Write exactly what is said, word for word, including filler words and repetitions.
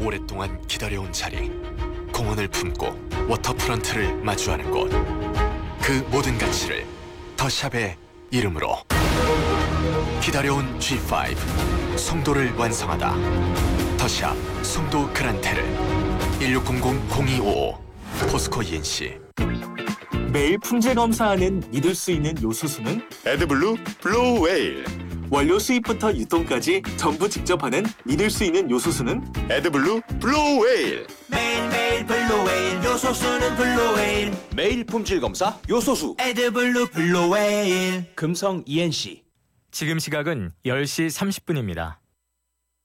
오랫동안 기다려온 자리, 공원을 품고 워터프런트를 마주하는 곳, 그 모든 가치를 더샵의 이름으로 기다려온 지 파이브 송도를 완성하다. 더샵 송도 그란테르 일육공공 공이오오 포스코 이엔씨. 매일 품질 검사하는 믿을 수 있는 요소수는 에드블루 블루 웨일. 원료 수입부터 유통까지 전부 직접 하는 믿을 수 있는 요소수는 에드블루 블루 웨일. 매일매일 블루웨일 요소수는 블루웨일. 매일 품질 검사 요소수 에드블루 블루웨일. 금성 이엔씨. 지금 시각은 열 시 삼십 분입니다.